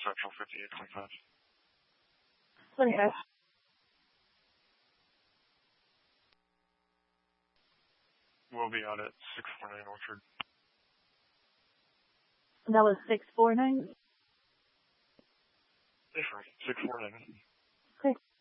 Central 5825. 25. We'll be out at 649 Orchard. That was 649? Yes, sir. 649. Okay.